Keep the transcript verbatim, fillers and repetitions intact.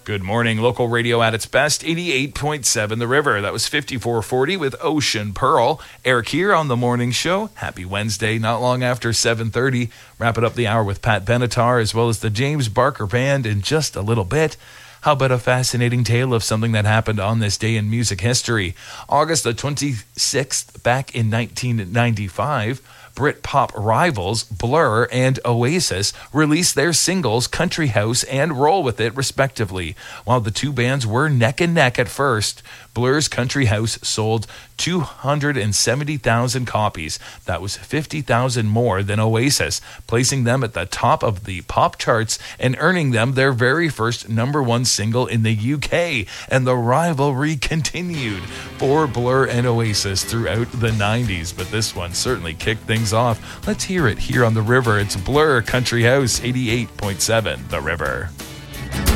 Good morning. Local radio at its best, eighty-eight point seven The River. That was fifty-four forty with Ocean Pearl. Eric here on the morning show. Happy Wednesday, not long after seven thirty. Wrapping up the hour with Pat Benatar as well as the James Barker Band in just a little bit. How about a fascinating tale of something that happened on this day in music history? August the twenty-sixth, back in nineteen ninety-five, Britpop rivals Blur and Oasis released their singles Country House and Roll With It respectively. While the two bands were neck and neck at first, Blur's Country House sold two hundred seventy thousand copies. That was fifty thousand more than Oasis, placing them at the top of the pop charts and earning them their very first number one single in the U K. And the rivalry continued for Blur and Oasis throughout the nineties, but this one certainly kicked things off. Let's hear it here on The River. It's Blur, Country House, eighty-eight point seven The River.